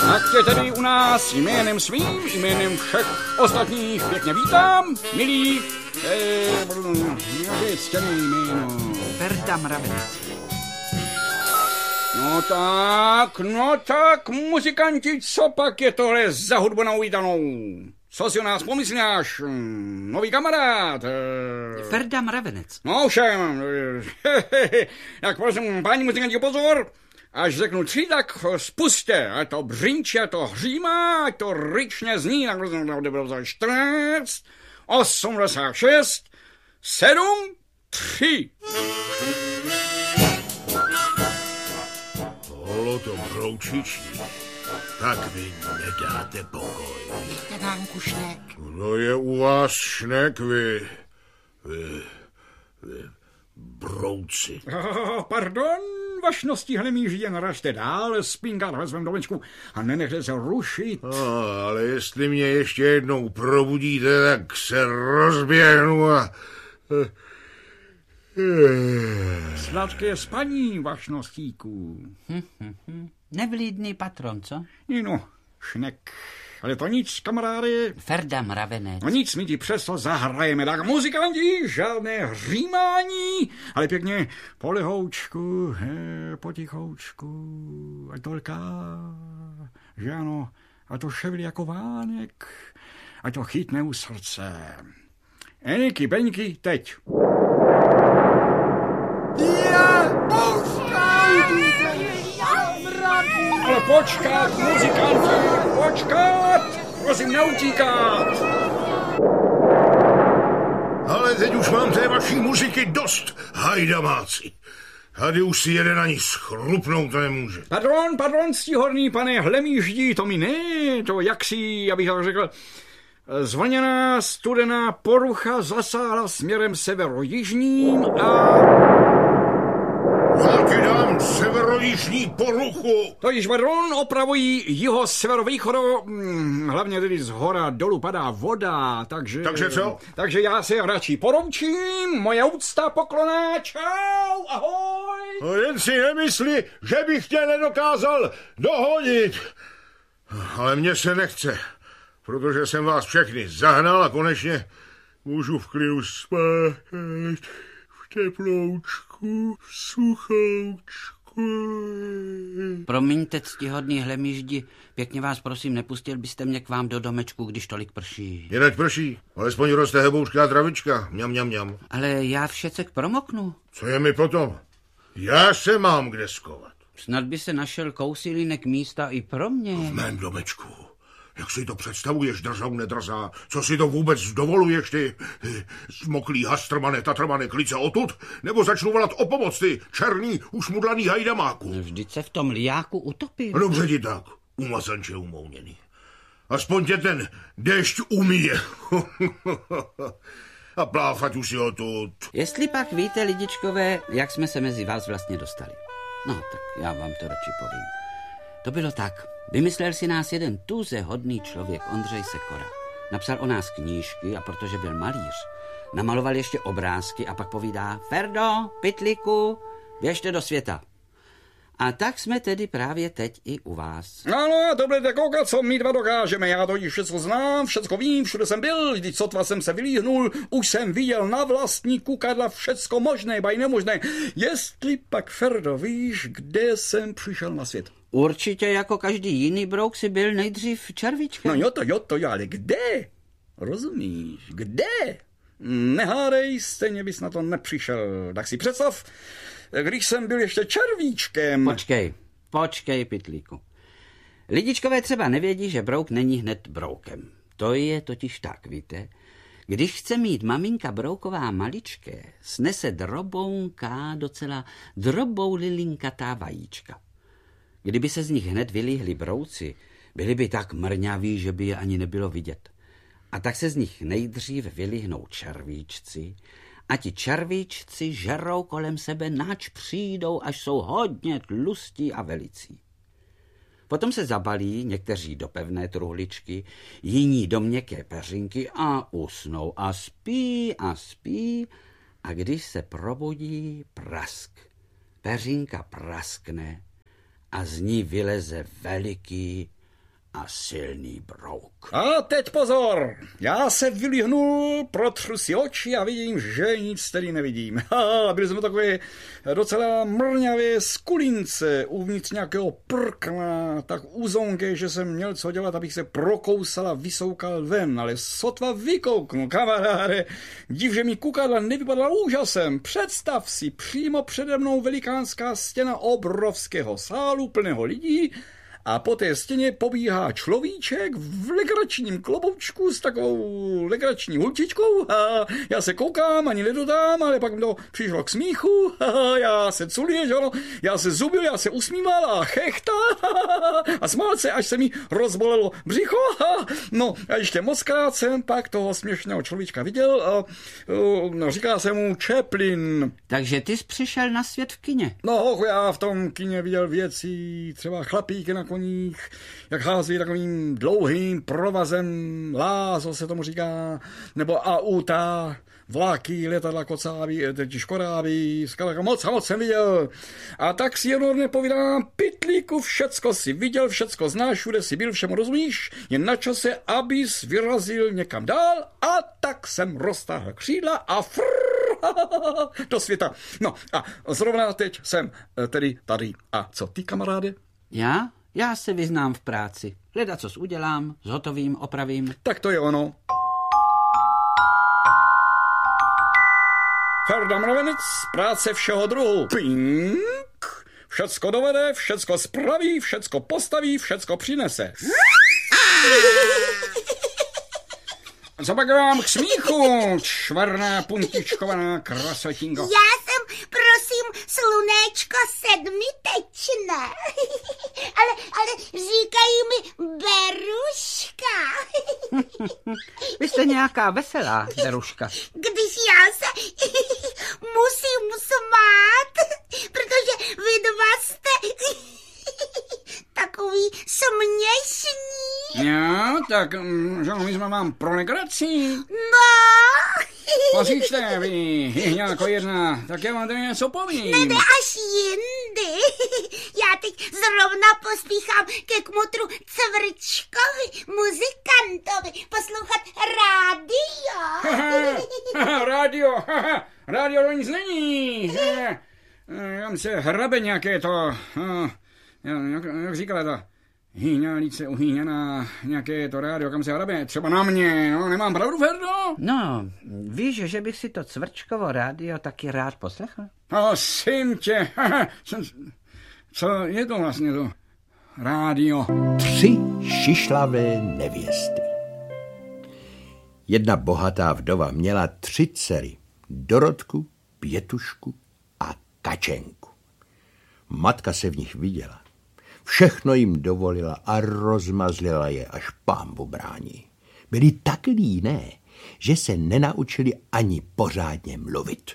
Tak tě tedy u nás jménem svým, jménem všech ostatních pěkně vítám, milí, ctěný jméno. Ferda Mravenec. No tak, muzikanti, co pak je tohle za hudbu na uvítanou? Co si o nás pomysláš? Nový kamarád? Ferda Mravenec. No všem. Tak prosím, páni muzikanti, pozor. Až řeknu 3, tak spuste. A to břinčí, a to hřímá, a to ryčně zní. Tak 14, 86, 7, 3. Holo to broučičí, tak vy nedáte pokoj. Víte nám, Šnek? Kdo je u vás Šnek, vy brouci? Pardon, vašnosti hlemíži, jen ražte dál, spínkat ve svém domečku a nenechte se rušit. Ale jestli mě ještě jednou probudíte, tak se rozběhnu a... Sladké spaní, vašnostíku. Nevlídný patron, co? No, Šnek. Ale to nic, kamarády. Ferda Mravenec. No nic, my ti přesto zahrajeme. Tak muzikanti, žádné hřímání, ale pěkně polehoučku, potichoučku. Ať to lká, že ano, a to ševlí jako vánek, ať to chytne u srdce. Eniky, beňky, teď. Ale počkat, muzikanti, počkat! Prosím, neutíkat! Ale teď už mám té vaší muziky dost, hajdamáci. Tady už si jeden ani schrupnout nemůže. Pardon, ctihodný pane Hlemíždí, to mi ne, to jaksi, abych to řekl, zvlněná studená porucha zasáhla směrem severojižním a... Já ti dám severojižní poruchu. To již, pardon, opravují jiho severovýchodu, hlavně tedy z hora dolů padá voda, takže... Takže co? Takže já se radši poroučím, moje úcta, poklona, čau, ahoj. No jen si nemyslí, že bych tě nedokázal dohodit. Ale mně se nechce, protože jsem vás všechny zahnal a konečně můžu v klidu spát, v teploučku, v suchoučku. Promiňte, ctihodný Hlemíždi, pěkně vás prosím, nepustil byste mě k vám do domečku, když tolik prší. Jenať prší, alespoň roste heboušká travička, mňam. Ale já všecek promoknu. Co je mi potom? Já se mám kde skovat. Snad by se našel kousílínek místa i pro mě. V mém domečku. Jak si to představuješ, drzou nedrzá? Co si to vůbec dovoluješ, ty smoklý hastrmane, tatrmane, klice odtud? Nebo začnu volat o pomoc, ty černý, ušmudlaný hajdamáku? Vždyť se v tom lijáku utopím. Dobře ti tak, umazanče umouněný. Aspoň tě ten déšť umíje. A pláfať už si odtud. Jestli pak víte, lidičkové, jak jsme se mezi vás vlastně dostali. No, tak já vám to radši povím. To bylo tak. Vymyslel si nás jeden tuze hodný člověk, Ondřej Sekora. Napsal o nás knížky a protože byl malíř, namaloval ještě obrázky a pak povídá: Ferdo, pytlíku, běžte do světa. A tak jsme tedy právě teď i u vás. No, to budete koukat, co my dva dokážeme. Já to již všecko znám, všecko vím, všude jsem byl, vždyť sotva jsem se vylíhnul, už jsem viděl na vlastní kukadla všecko možné, ba i nemožné. Jestli pak, Ferdo, víš, kde jsem přišel na svět? Určitě jako každý jiný brouk si byl nejdřív červíčkem. No jo, ale kde? Rozumíš, kde? Nehádej, stejně bys na to nepřišel. Tak si představ, když jsem byl ještě červíčkem. Počkej, pytlíku. Lidičkové třeba nevědí, že brouk není hned broukem. To je totiž tak, víte? Když chce mít maminka brouková maličké, snese drobounká, docela drobou lilinkatá vajíčka. Kdyby se z nich hned vylíhli brouci, byli by tak mrňaví, že by je ani nebylo vidět. A tak se z nich nejdřív vylíhnou červíčci a ti červíčci žerou kolem sebe, nač přijdou, až jsou hodně tlustí a velicí. Potom se zabalí někteří do pevné truhličky, jiní do měkké peřinky a usnou a spí a když se probudí, prask. Peřinka praskne a z ní vyleze veliký, a silný brouk. A teď pozor, já se vylíhnul, protřu si oči a vidím, že nic tedy nevidím. Byli jsme takové docela mrňavé skulince uvnitř nějakého prkna, tak uzonké, že jsem měl co dělat, abych se prokousal a vysoukal ven, ale sotva vykouknu, kamaráde, div, že mi kukadla nevypadala úžasem. Představ si, přímo přede mnou velikánská stěna obrovského sálu plného lidí, a po té stěně pobíhá človíček v legračním kloboučku s takovou legrační hulčičkou a já se koukám, ani nedodám, ale pak mi to přišlo k smíchu, já se culil, já se zubil, já se usmíval a chechtal a smál se, až se mi rozbolelo břicho. No a ještě mockrát jsem pak toho směšného človíčka viděl a říká se mu Chaplin. Takže ty jsi přišel na svět v kině? No, já v tom kině viděl věci, třeba chlapíky na koních, jak hází takovým dlouhým provazem, lázo se tomu říká, nebo auta, vláky, letadla, kocáby, škodáby, moc jsem viděl. A tak si jednou nepovídám, pytlíku, všecko si viděl, všecko znáš, všude si byl, všemu rozumíš, je na čase, abys vyrazil někam dál, a tak jsem roztáhl křídla a do světa. No a zrovna teď jsem tedy tady. A co ty, kamaráde? Já se vyznám v práci. Ledacos udělám, zhotovím, opravím. Tak to je ono. Ferda Mravenec, práce všeho druhu. Pink. Všecko dovede, všecko spraví, všecko postaví, všecko přinese. Co pak vám k smíchu, čvarná puntičkovaná krasotinko? Já jsem, prosím, slunéčko sedmitečné. ale říkají mi Beruška. Vy jste nějaká veselá, Beruška. Když já se musím smát, protože vy dva jste takový směšní. Jo, tak že my jsme vám pro legraci. No. Poslyšte, vy jako jedna, tak já vám tady něco povím. Ne, až jindy. Já teď zrovna pospíchám ke kmotru Cvrčkovi, muzikantovi, poslouchat rádio. Rádio to nic není. Tam se hrabe nějaké to, jak říkala ta hýňálice uhýňaná, nějaké to rádio, kam se hrabe, třeba na mě, no, nemám pravdu, Ferdo? No, víš, že bych si to Cvrčkovo rádio taky rád poslechl? Prosím tě, co je to vlastně to rádio? 3 šišlavé nevěsty. Jedna bohatá vdova měla 3 dcery, Dorotku, Pětušku a Kačenku. Matka se v nich viděla. Všechno jim dovolila a rozmazlila je, až pánbu brání. Byli tak líné, že se nenaučili ani pořádně mluvit.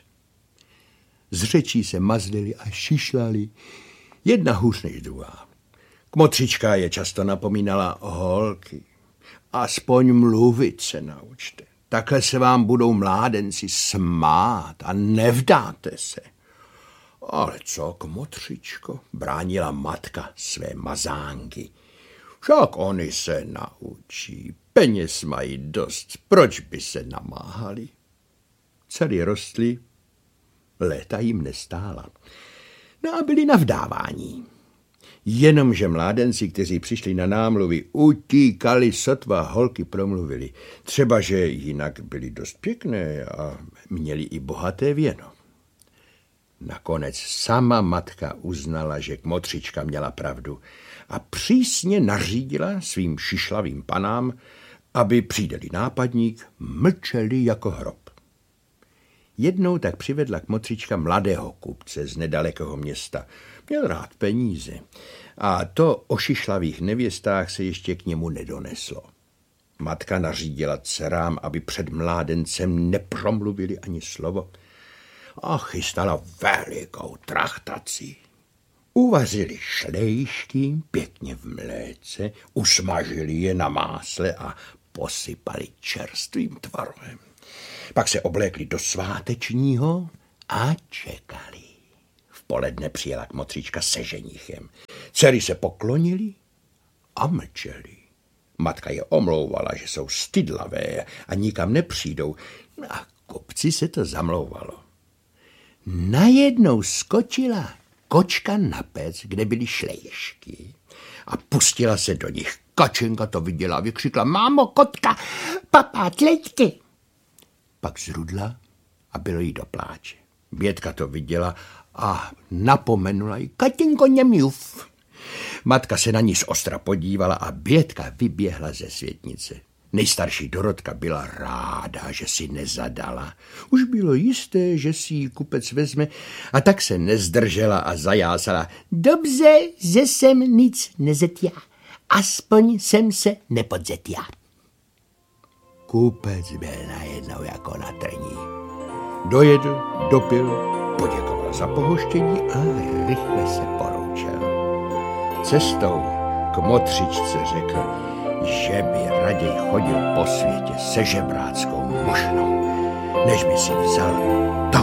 Z řečí se mazlili a šišlali, jedna hůř než druhá. Kmotřička je často napomínala: holky, aspoň mluvit se naučte. Takhle se vám budou mládenci smát a nevdáte se. Ale co, kmotřičko, bránila matka své mazánky. Však oni se naučí, peněz mají dost, proč by se namáhali? Dcery rostly, léta jim nestála. No a byli na vdávání. Jenomže mládenci, kteří přišli na námluvy, utíkali, sotva holky promluvili. Třeba, že jinak byli dost pěkné a měli i bohaté věno. Nakonec sama matka uznala, že kmotřička měla pravdu a přísně nařídila svým šišlavým panám, aby přijde-li nápadník, mlčeli jako hrob. Jednou tak přivedla kmotřička mladého kupce z nedalekého města. Měl rád peníze a to o šišlavých nevěstách se ještě k němu nedoneslo. Matka nařídila dcerám, aby před mládencem nepromluvili ani slovo, a chystala velikou trachtaci. Uvařili šlejšky pěkně v mléce, usmažili je na másle a posypali čerstvým tvarohem. Pak se oblékli do svátečního a čekali. V poledne přijela kmotřička se ženichem. Dcery se poklonili a mlčeli. Matka je omlouvala, že jsou stydlavé a nikam nepřijdou. A kopci se to zamlouvalo. Najednou skočila kočka na pec, kde byly šlejšky a pustila se do nich. Kačenka to viděla a vykřikla: mámo, kotka, papá, tleďky. Pak zrudla a bylo jí do pláče. Bětka to viděla a napomenula jí: Katinko, nemluv. Matka se na ní zostra podívala a Bětka vyběhla ze světnice. Nejstarší Dorotka byla ráda, že si nezadala. Už bylo jisté, že si ji kupec vezme, a tak se nezdržela a zajásala: dobře, že jsem nic nezetιά, aspoň jsem se nepodzetιά. Kupec byl najednou jako na trní. Dojedl, dopil, poděkoval za pohoštění a rychle se poroučel. Cestou k motřičce řekl, že by raději chodil po světě se žebráckou mošnou, než by si vzal